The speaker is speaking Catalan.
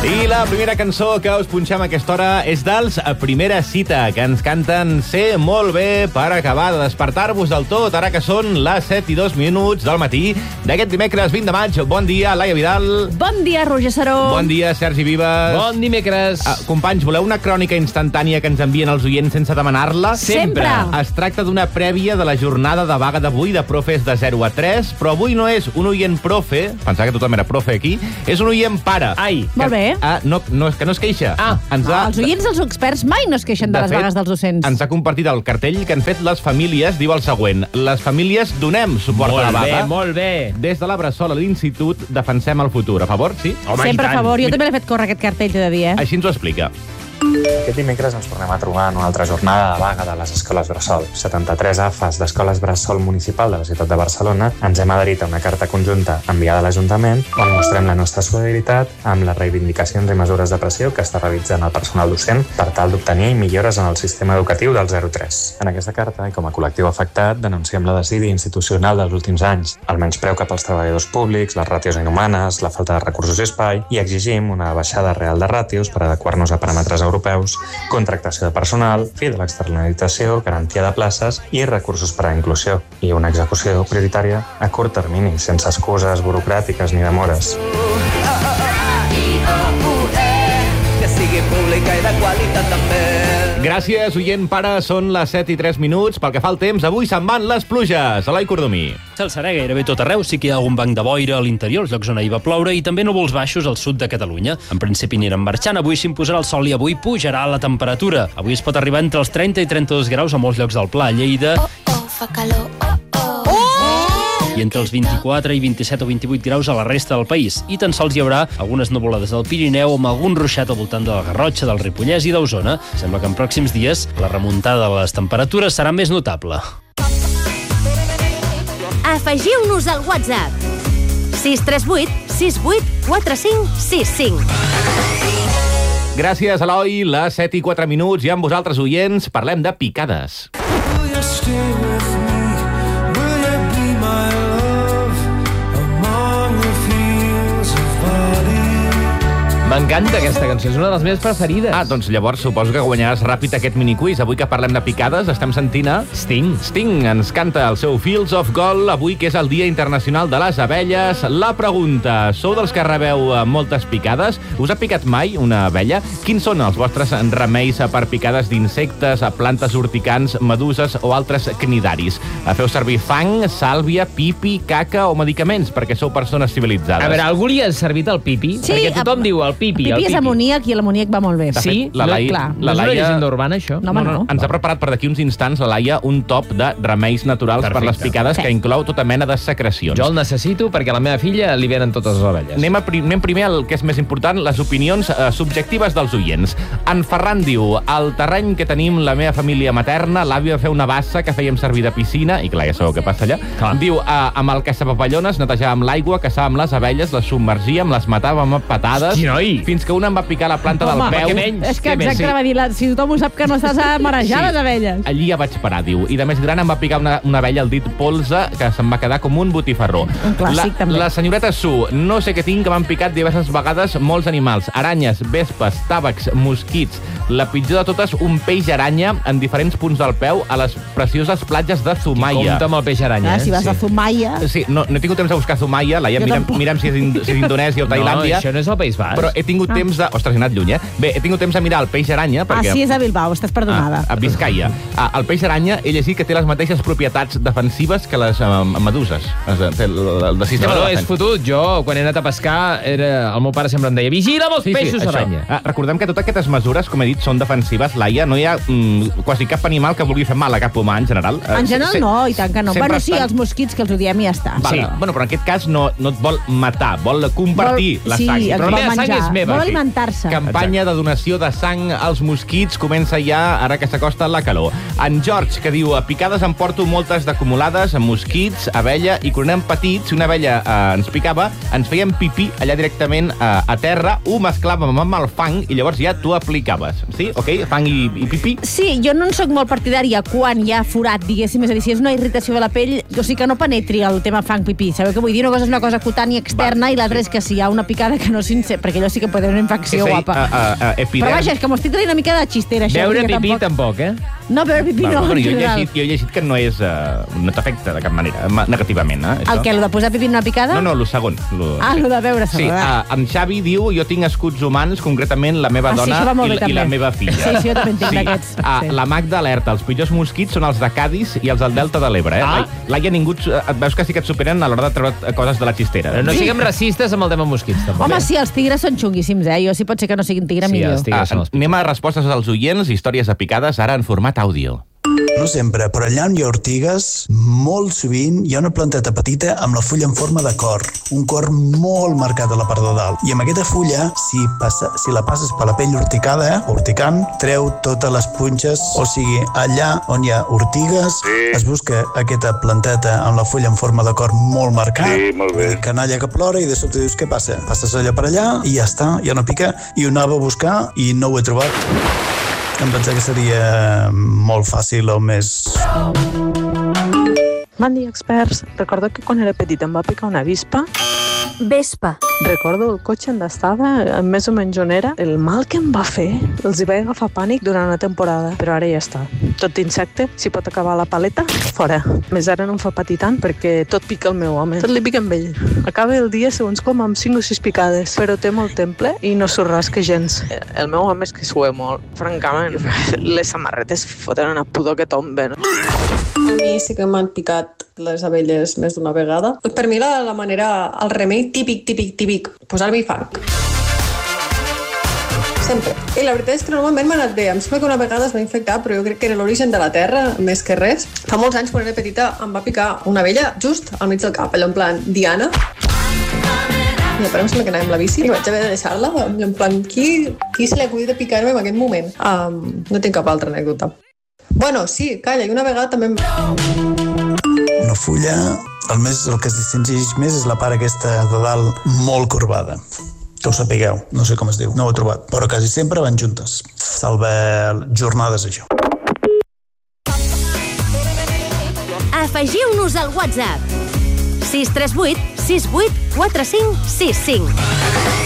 I la primera cançó que us punxem a aquesta hora és dels Primera Cita, que ens canten Sé molt bé per acabar de despertar-vos del tot, ara que són les 7:02 del matí d'aquest dimecres 20 de maig. Bon dia, Laia Vidal. Bon dia, Roger Saró. Bon dia, Sergi Vives. Bon dimecres. Companys, voleu una crònica instantània que ens envien els oients sense demanar-la? Sempre. Es tracta d'una prèvia de la jornada de vaga d'avui de profes de 0 a 3, però avui no és un oient profe, pensava que tothom era profe aquí, és un oient pare. Ai. Molt bé. No, és que no es queixa. Els oients dels experts mai no es queixen de les vagues dels docents. Ens ha compartit el cartell que han fet les famílies. Diu el següent: les famílies donem suport a la vaga. Molt bé. Des de la Bressola a l'Institut defensem el futur. A favor, sí? Home, Sempre a favor. Jo també l'he fet córrer aquest cartell, t'he de dir, Així ens ho explica. Aquest dimecres ens tornem a trobar en una altra jornada de vaga de les escoles Bressol. 73 AFAs d'escoles Bressol Municipal de la ciutat de Barcelona ens hem adherit a una carta conjunta enviada a l'Ajuntament on mostrem la nostra solidaritat amb les reivindicacions i mesures de pressió que està realitzant el personal docent per tal d'obtenir millores en el sistema educatiu del 0-3. En aquesta carta, i com a col·lectiu afectat, denunciem la desídia institucional dels últims anys, el menyspreu cap als treballadors públics, les ràtios inhumanes, la falta de recursos i espai, i exigim una baixada real de ràtios per adequar-nos a paràmetres europeus, contractació de personal, fi de l'externalització, garantia de places i recursos per a la inclusió, i una execució prioritària a curt termini, sense excuses burocràtiques ni demores. Que sigui pública i de qualitat també. Gràcies, oient pare. Són les 7:03. Pel que fa al temps, avui se'n van les pluges. Eloi Cordomí. Cel serè gairebé tot arreu. Sí que hi ha algun banc de boira a l'interior, els llocs on ahir va ploure, i també núvols baixos al sud de Catalunya. En principi aniran marxant. Avui s'imposarà el sol i avui pujarà la temperatura. Avui es pot arribar entre els 30 i 32 graus a molts llocs del Pla, a Lleida. Fa calor, I entre els 24 i 27 o 28 graus a la resta del país. I tan sols hi haurà algunes nuvolades al Pirineu amb algun ruixat al voltant de la Garrotxa, del Ripollès i d'Osona. Sembla que en pròxims dies la remuntada de les temperatures serà més notable. Afegiu-nos al WhatsApp 638 68 45 65. Gràcies, Eloi. Les 7:04 i amb vosaltres, oients, parlem de picades. M'encanta aquesta cançó, és una de les meves preferides. Doncs llavors suposo que guanyaràs ràpid aquest miniquiz. Avui que parlem de picades, estem sentint a Sting. Sting ens canta el seu Fields of Gold, avui que és el Dia Internacional de les Abelles. La pregunta: sou dels que rebeu moltes picades? Us ha picat mai una abella? Quins són els vostres remeis per picades d'insectes, plantes urticants, meduses o altres cnidaris? Feu servir fang, sàlvia, pipi, caca o medicaments perquè sou persones civilitzades? A veure, algú li ha servit el pipi? Sí, Perquè tothom diu el pipi, el pipi pipi. és amoníac i l'amoníac va molt bé. De Sí? fet, la Laia- clar. No és una llegenda urbana, això? No, home, no. Ens ha preparat per d'aquí uns instants, la Laia, un top de remeis naturals per les picades que inclou tota mena de secrecions. Jo el necessito perquè a la meva filla li venen totes les abelles. Anem primer al que és més important, les opinions subjectives dels oients. En Ferran diu: al terreny que tenim la meva família materna, l'àvia va fer una bassa que fèiem servir de piscina, i clar, ja sabeu què passa allà. Clar. Diu, amb el caçapapallones netejàvem l'aigua, caçàvem les abelles, les submergíem, les matàvem a patades, Hosti, noi! fins que una em va picar la planta del peu. què menys? És que Què més? exacte, va dir, si tothom ho sap que no estàs a marejar les abelles. Allí ja vaig parar, diu. I de més gran em va picar una abella al dit polze que se'm va quedar com un botifarró. Un clàssic, també. La senyoreta Su: no sé què tinc, que m'han picat diverses vegades molts animals. Aranyes, vespes, tàvecs, mosquits. La pitjor de totes, un peix aranya en diferents punts del peu a les precioses platges de Zumaia. Compte amb el peix aranya, Si vas a Zumaia... Sí, no he tingut temps de buscar Zumaia. Laia, Jo tampoc. mira'm si és Indonèsia o Tailàndia. No, això no és el País Basc. Però he tingut temps de... Ostres, he anat lluny, Bé, he tingut temps de mirar el peix aranya, perquè... sí, és a Bilbao, estàs perdonada. A Biscaia. El peix aranya, he llegit que té les mateixes propietats defensives que les meduses. Té el sistema No, de és defensa. fotut. Jo, quan he anat a pescar, el meu pare sempre em deia: vigila amb els peixos això. aranya. Recordem que totes aquestes mesures, com he dit, són defensives. Laia, no hi ha quasi cap animal que vulgui fer mal a cap humà, en general. En general no, i tant que no. sempre Bueno, sí, estan- els mosquits, que els odiem i ja està. Vale. Sí. Bueno, però en aquest cas no et vol matar, vol compartir la sang. Sí, Però vol la meva sang menjar, és meva. vol Sí. alimentar-se. Campanya de donació de sang als mosquits comença ja, ara que s'acosta la calor. En George, que diu: a picades em porto moltes d'acumulades, mosquits, abella, i quan érem petits, si una abella ens picava, ens fèiem pipí allà directament a terra, ho mesclàvem amb el fang i llavors ja t'ho aplicaves. Sí? Ok? Fang i pipí? Sí, jo no en sóc molt partidària quan hi ha forat, diguéssim, és a dir, si és una irritació de la pell, o sigui que no penetri el tema fang-pipí. Sabeu què vull dir? Una cosa és una cosa cutània externa i l'altra és que si hi ha una picada que no s'incep, perquè allò sí sí que pot haver una infecció guapa. Epidèrmica. Però vaja, és que m'ho estic traient una mica de xistera, això. Veure pipí tampoc, No, veure pipí no, Bueno, en jo he general. llegit que no és... no t'afecta de cap manera, negativament, El què, el de posar pipí en una picada? No, el segon. El de veure Sí, en Xavi diu, jo tinc escuts humans, concretament la meva dona això va molt bé, i la també. meva filla. Sí, jo també en tinc d'aquests. Sí. La Magda alerta, els pitjors mosquits són els de Cádiz i els del Delta de l'Ebre. Laia, ningú... Veus que sí que et superen a l'hora de treure coses de la xistera. Però no siguem racistes amb el tema mosquits, tampoc. Home, sí, els tigres són xunguíssims, Jo, si pot ser que no siguin tigre, millor. els tigres són els Anem a respostes als oients, històries apicades, ara en format àudio. No sempre, però allà on hi ha ortigues, molt sovint hi ha una planteta petita amb la fulla en forma de cor, un cor molt marcat a la part de dalt. I amb aquesta fulla, si la passes per la pell urticant, treu totes les punxes, o sigui, allà on hi ha ortigues, es busca aquesta planteta amb la fulla en forma de cor molt marcat, canalla que plora, i de sobte dius, què passa? Passes allò per allà i ja està, ja no pica, i ho anava a buscar i no ho he trobat. Em pensava que seria molt fàcil o més... Bon dia, experts. Recordo que quan era petit em va picar una avispa. Vespa. Recordo el cotxe on estava, més o menys on era. El mal que em va fer, els hi vaig agafar pànic durant una temporada, però ara ja està. Tot insecte, si pot acabar la paleta, fora. Més ara no em fa patir tant, perquè tot pica el meu home. Tot li pica amb ell. Acaba el dia segons com amb 5 o 6 picades, però té molt temple i no s'ho rasca gens. El meu home és que sue molt. Francament, les samarretes foten una pudor que tomben. A mi sí que m'han picat les abelles més d'una vegada. Per mi la manera, el remei típic, posar-m'hi fang. Sempre. I la veritat és que normalment m'ha anat bé. Em sembla que una vegada es va infectar, però jo crec que era l'origen de la terra, més que res. Fa molts anys, quan era petita, em va picar una abella just al mig del cap, allò en plan Diana. I després em sembla que anava amb la bici i vaig haver de deixar-la. En plan, qui se li ha acudit de picar-me en aquest moment? No tinc cap altra anècdota. Bueno, sí, calla, i una vegada també... Una fulla, el que es distingeix més és la part aquesta de dalt molt corbada. Que ho sapigueu, no sé com es diu, no ho he trobat, però quasi sempre van juntes. Salva jornades, això. Afegiu-nos al WhatsApp. 638 68 45 65.